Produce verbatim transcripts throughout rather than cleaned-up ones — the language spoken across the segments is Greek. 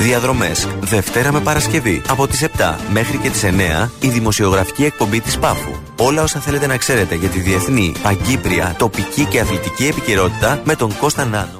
Διαδρομές, Δευτέρα με Παρασκευή, από τις επτά μέχρι και τις εννέα, η δημοσιογραφική εκπομπή της Πάφου. Όλα όσα θέλετε να ξέρετε για τη διεθνή, παγκύπρια, τοπική και αθλητική επικαιρότητα με τον Κώστα Νάνο.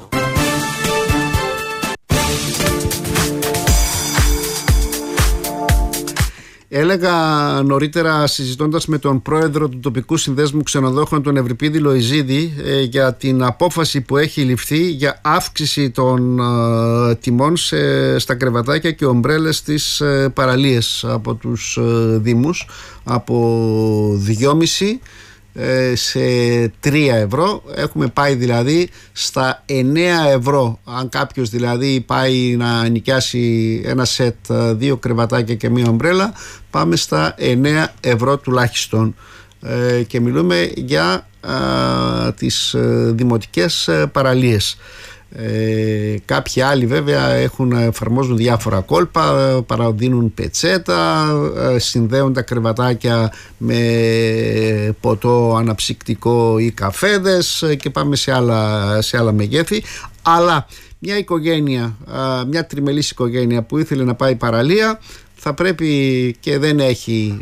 Έλεγα νωρίτερα, συζητώντας με τον πρόεδρο του τοπικού συνδέσμου ξενοδόχων, τον Ευρυπίδη Λοϊζίδη, ε, για την απόφαση που έχει ληφθεί για αύξηση των ε, τιμών σε, στα κρεβατάκια και ομπρέλες στις ε, παραλίες από τους ε, δήμους, από δυόμισι σε τρία ευρώ. Έχουμε πάει δηλαδή στα εννέα ευρώ. Αν κάποιος δηλαδή πάει να νοικιάσει ένα σετ, δύο κρεβατάκια και μία ομπρέλα, πάμε στα εννέα ευρώ τουλάχιστον. ε, και μιλούμε για α, τις δημοτικές παραλίες. Ε, κάποιοι άλλοι βέβαια έχουν, εφαρμόζουν διάφορα κόλπα, παραδίνουν πετσέτα, συνδέουν τα κρεβατάκια με ποτό αναψυκτικό ή καφέδες και πάμε σε άλλα, σε άλλα μεγέθη. Αλλά μια οικογένεια, μια τριμελής οικογένεια που ήθελε να πάει παραλία, θα πρέπει και δεν έχει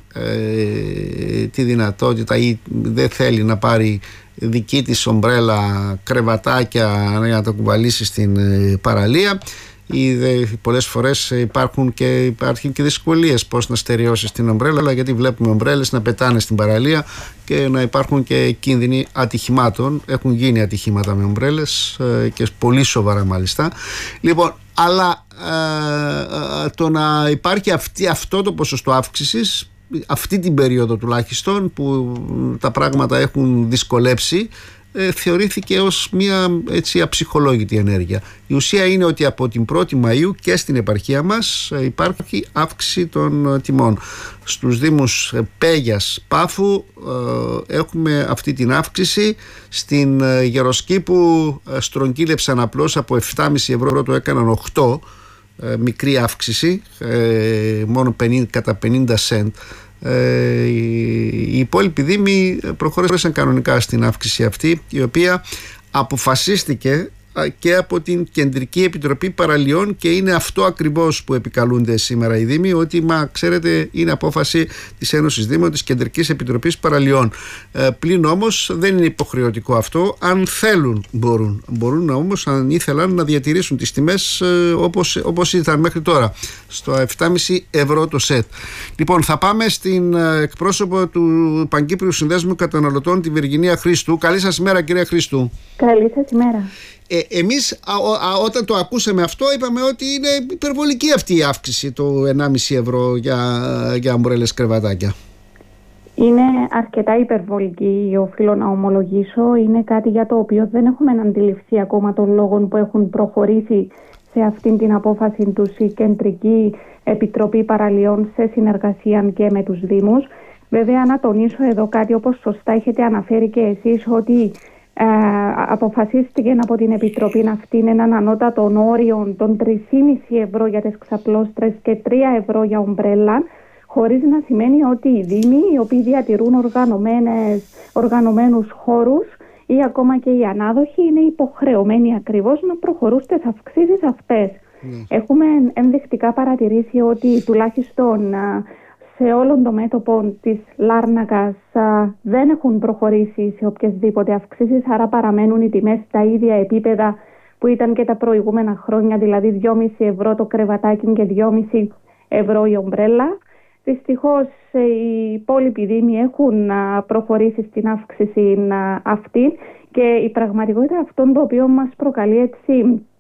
ε, τη δυνατότητα ή δεν θέλει να πάρει δική της ομπρέλα, κρεβατάκια για να τα κουβαλήσει στην ε, παραλία, ή δε, πολλές φορές υπάρχουν και, υπάρχουν και δυσκολίες πώς να στερεώσεις την ομπρέλα, γιατί βλέπουμε ομπρέλες να πετάνε στην παραλία και να υπάρχουν και κίνδυνοι ατυχημάτων. Έχουν γίνει ατυχήματα με ομπρέλες ε, και πολύ σοβαρά μάλιστα. Λοιπόν, αλλά ε, ε, το να υπάρχει αυτή, αυτό το ποσοστό αύξησης αυτή την περίοδο τουλάχιστον που τα πράγματα έχουν δυσκολέψει, ε, θεωρήθηκε ως μια έτσι αψυχολόγητη ενέργεια. Η ουσία είναι ότι από την πρώτη Μαΐου και στην επαρχία μας ε, υπάρχει αύξηση των ε, τιμών. Στους δήμους ε, Πέγιας, Πάφου ε, έχουμε αυτή την αύξηση. Στην ε, Γεροσκήπου ε, στρογγύλεψαν απλώς από επτά κόμμα πέντε ευρώ, το έκαναν οκτώ. Ε, μικρή αύξηση, ε, μόνο πενήντα, κατά πενήντα σεντ. Ε, οι υπόλοιποι δήμοι προχώρησαν κανονικά στην αύξηση αυτή, η οποία αποφασίστηκε και από την Κεντρική Επιτροπή Παραλιών, και είναι αυτό ακριβώς που επικαλούνται σήμερα οι δήμοι, ότι μα ξέρετε είναι απόφαση της Ένωσης Δήμων, της Κεντρικής Επιτροπής Παραλιών. Ε, πλην όμως δεν είναι υποχρεωτικό αυτό. Αν θέλουν μπορούν, μπορούν όμως, αν ήθελαν, να διατηρήσουν τις τιμές ε, όπως, όπως ήταν μέχρι τώρα, στο επτά κόμμα πέντε ευρώ το σετ. Λοιπόν, θα πάμε στην εκπρόσωπο του Παγκύπριου Συνδέσμου Καταναλωτών, τη Βυργινία Χρήστου. Καλή σας ημέρα, κυρία Χρήστου. Καλή σας ημέρα. Ε, εμείς α, α, όταν το ακούσαμε αυτό είπαμε ότι είναι υπερβολική αυτή η αύξηση, το ενάμιση ευρώ για, για ομπρέλες κρεβατάκια. Είναι αρκετά υπερβολική, οφείλω να ομολογήσω. Είναι κάτι για το οποίο δεν έχουμε αντιληφθεί ακόμα των λόγων που έχουν προχωρήσει σε αυτήν την απόφαση τους η Κεντρική Επιτροπή Παραλιών σε συνεργασία και με τους Δήμους. Βέβαια, να τονίσω εδώ κάτι, όπως σωστά έχετε αναφέρει και εσείς, ότι Ε, αποφασίστηκε από την Επιτροπή αυτή έναν ανώτατο όριο των τρία κόμμα πέντε ευρώ για τις ξαπλώστρες και τρία ευρώ για ομπρέλα, χωρίς να σημαίνει ότι οι δήμοι, οι οποίοι διατηρούν οργανωμένους χώρους ή ακόμα και οι ανάδοχοι, είναι υποχρεωμένοι ακριβώς να προχωρούν στις αυξήσεις αυτές. Mm. Έχουμε ενδεικτικά παρατηρήσει ότι τουλάχιστον σε όλον το μέτωπο της Λάρνακας α, δεν έχουν προχωρήσει σε οποιασδήποτε αυξήσεις, άρα παραμένουν οι τιμές στα ίδια επίπεδα που ήταν και τα προηγούμενα χρόνια, δηλαδή δυόμισι ευρώ το κρεβατάκι και δυόμισι ευρώ η ομπρέλα. Δυστυχώς οι υπόλοιποι δήμοι έχουν α, προχωρήσει στην αύξηση α, αυτή, και η πραγματικότητα αυτών το οποίο μας προκαλεί έτσι